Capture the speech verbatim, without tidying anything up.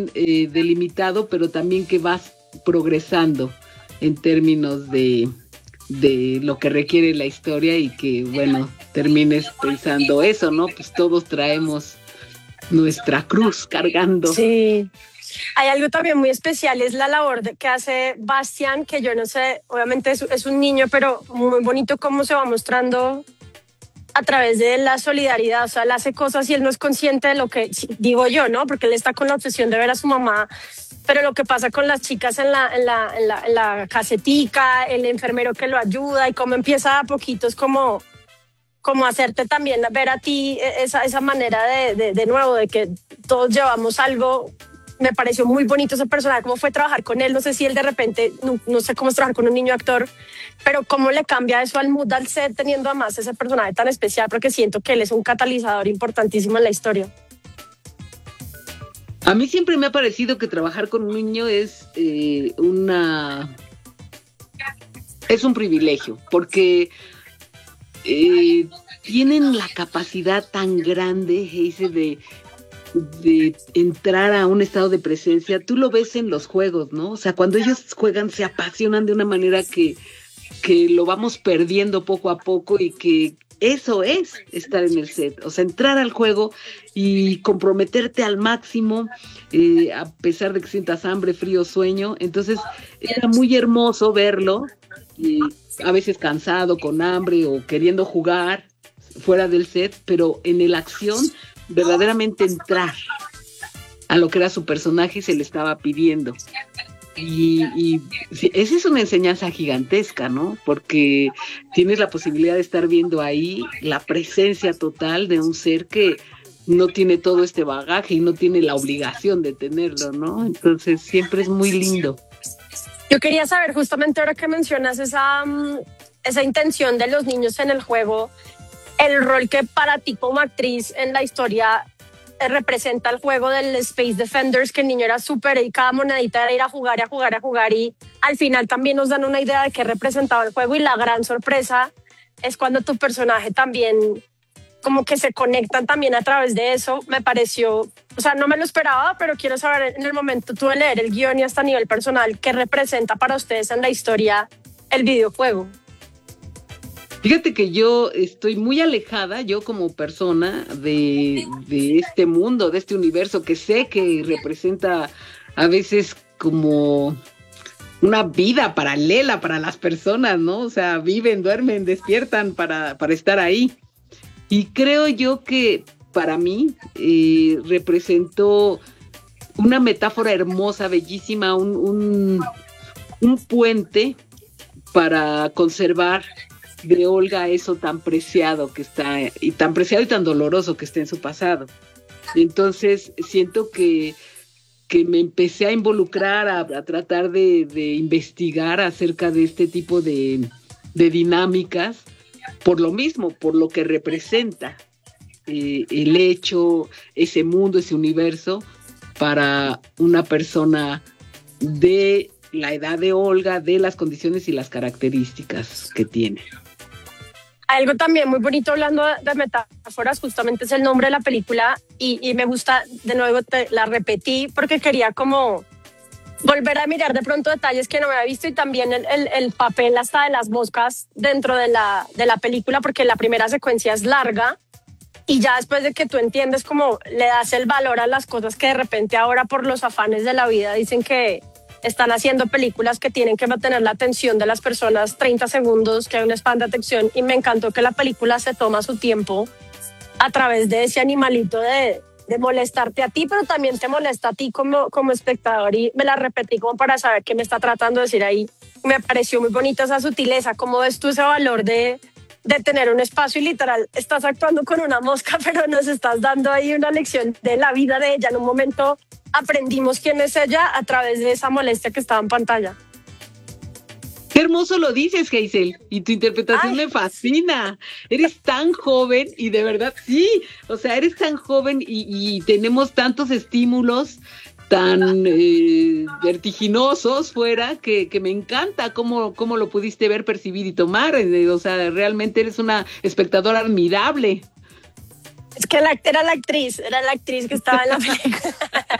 eh, delimitado, pero también que vas progresando en términos de, de lo que requiere la historia y que, bueno, termines pensando eso, ¿no? Pues todos traemos nuestra cruz cargando. Sí. Hay algo también muy especial, es la labor de, que hace Bastian, que yo no sé, obviamente es, es un niño, pero muy bonito cómo se va mostrando a través de la solidaridad. O sea, él hace cosas y él no es consciente de lo que, digo yo, ¿no? Porque él está con la obsesión de ver a su mamá, pero lo que pasa con las chicas en la, en la, en la, en la casetica, el enfermero que lo ayuda y cómo empieza a poquitos como... como hacerte también ver a ti esa, esa manera de, de, de nuevo, de que todos llevamos algo. Me pareció muy bonito ese personaje, cómo fue trabajar con él. No sé si él de repente, no, no sé cómo es trabajar con un niño actor, pero cómo le cambia eso al mood al set teniendo además ese personaje tan especial, porque siento que él es un catalizador importantísimo en la historia. A mí siempre me ha parecido que trabajar con un niño es eh, una... es un privilegio, porque eh, tienen la capacidad tan grande, Heise, de... de entrar a un estado de presencia. Tú lo ves en los juegos, ¿no? O sea, cuando ellos juegan se apasionan de una manera que, que lo vamos perdiendo poco a poco y que eso es estar en el set. O sea, entrar al juego y comprometerte al máximo, eh, a pesar de que sientas hambre, frío, sueño. Entonces, era muy hermoso verlo, eh, a veces cansado, con hambre o queriendo jugar fuera del set, pero en la acción verdaderamente entrar a lo que era su personaje y se le estaba pidiendo. Y, y esa es una enseñanza gigantesca, ¿no? Porque tienes la posibilidad de estar viendo ahí la presencia total de un ser que no tiene todo este bagaje y no tiene la obligación de tenerlo, ¿no? Entonces siempre es muy lindo. Yo quería saber, justamente ahora que mencionas esa, esa intención de los niños en el juego, el rol que para ti como actriz en la historia representa el juego del Space Defenders, que el niño era súper y cada monedita era ir a jugar y a jugar y a jugar, y al final también nos dan una idea de qué representaba el juego, y la gran sorpresa es cuando tu personaje también como que se conectan también a través de eso. Me pareció, o sea, no me lo esperaba, pero quiero saber en el momento tú de leer el guión y hasta a nivel personal, ¿qué representa para ustedes en la historia el videojuego? Fíjate que yo estoy muy alejada, yo como persona, de, de este mundo, de este universo, que sé que representa a veces como una vida paralela para las personas, ¿no? O sea, viven, duermen, despiertan para, para estar ahí. Y creo yo que para mí eh, representó una metáfora hermosa, bellísima, un, un, un puente para conservar de Olga eso tan preciado que está, y tan preciado y tan doloroso que está en su pasado. Entonces siento que, que me empecé a involucrar, a, a tratar de, de investigar acerca de este tipo de, de dinámicas, por lo mismo, por lo que representa eh, el hecho, ese mundo, ese universo, para una persona de la edad de Olga, de las condiciones y las características que tiene. Algo también muy bonito, hablando de metáforas, justamente es el nombre de la película, y, y me gusta, de nuevo te, la repetí porque quería como volver a mirar de pronto detalles que no me había visto, y también el, el, el papel hasta de las moscas dentro de la, de la película, porque la primera secuencia es larga y ya después de que tú entiendes cómo le das el valor a las cosas que de repente ahora por los afanes de la vida dicen que están haciendo películas que tienen que mantener la atención de las personas treinta segundos, que hay un span de atención, y me encantó que la película se toma su tiempo a través de ese animalito de, de molestarte a ti, pero también te molesta a ti como, como espectador, y me la repetí como para saber qué me está tratando de decir ahí. Me pareció muy bonita esa sutileza. ¿Cómo ves tú ese valor de, de tener un espacio y literal estás actuando con una mosca, pero nos estás dando ahí una lección de la vida de ella? En un momento aprendimos quién es ella a través de esa molestia que estaba en pantalla. Qué hermoso lo dices, Hazel, y tu interpretación Ay. me fascina. Eres tan joven y de verdad, sí, o sea, eres tan joven y, y tenemos tantos estímulos tan eh, vertiginosos fuera que, que me encanta cómo, cómo lo pudiste ver, percibir y tomar. O sea, realmente eres una espectadora admirable. Es que la, era la actriz, era la actriz que estaba en la película.